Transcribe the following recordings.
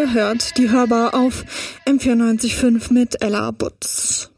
Ihr hört die Hörbar auf M94.5 mit Ella Butz.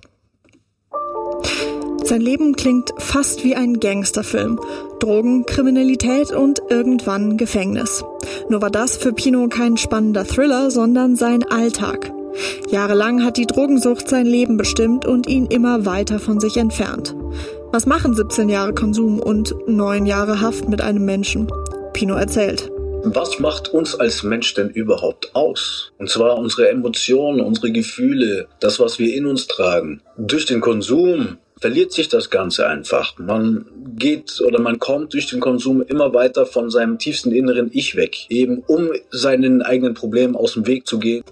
Sein Leben klingt fast wie ein Gangsterfilm. Drogen, Kriminalität und irgendwann Gefängnis. Nur war das für Pino kein spannender Thriller, sondern sein Alltag. Jahrelang hat die Drogensucht sein Leben bestimmt und ihn immer weiter von sich entfernt. Was machen 17 Jahre Konsum und 9 Jahre Haft mit einem Menschen? Pino erzählt. Was macht uns als Mensch denn überhaupt aus? Und zwar unsere Emotionen, unsere Gefühle, das, was wir in uns tragen. Durch den Konsum verliert sich das Ganze einfach. Man kommt durch den Konsum immer weiter von seinem tiefsten inneren Ich weg, eben um seinen eigenen Problemen aus dem Weg zu gehen.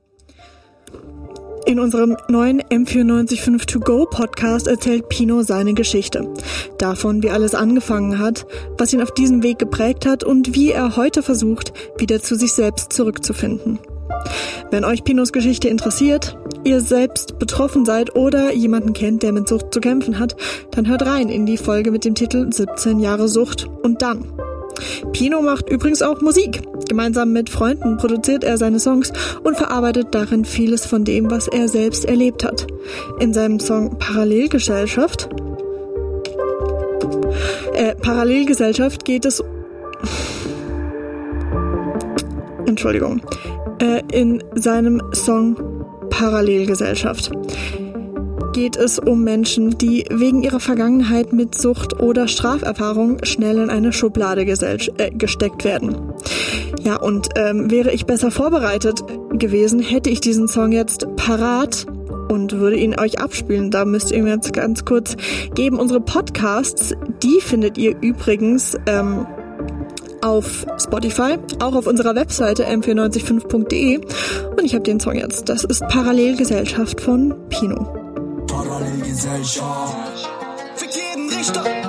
In unserem neuen M94.5 To Go Podcast erzählt Pino seine Geschichte. Davon, wie alles angefangen hat, was ihn auf diesem Weg geprägt hat und wie er heute versucht, wieder zu sich selbst zurückzufinden. Wenn euch Pinos Geschichte interessiert, ihr selbst betroffen seid oder jemanden kennt, der mit Sucht zu kämpfen hat, dann hört rein in die Folge mit dem Titel 17 Jahre Sucht und dann. Pino macht übrigens auch Musik. Gemeinsam mit Freunden produziert er seine Songs und verarbeitet darin vieles von dem, was er selbst erlebt hat. In seinem Song Parallelgesellschaft geht es... In seinem Song Parallelgesellschaft geht es um Menschen, die wegen ihrer Vergangenheit mit Sucht oder Straferfahrung schnell in eine Schublade gesteckt werden. Ja, und wäre ich besser vorbereitet gewesen, hätte ich diesen Song jetzt parat und würde ihn euch abspielen. Da müsst ihr mir jetzt ganz kurz geben. Unsere Podcasts, die findet ihr übrigens auf Spotify, auch auf unserer Webseite m495.de und ich habe den Song jetzt. Das ist Parallelgesellschaft von Pino. Parallelgesellschaft. Für jeden Richter.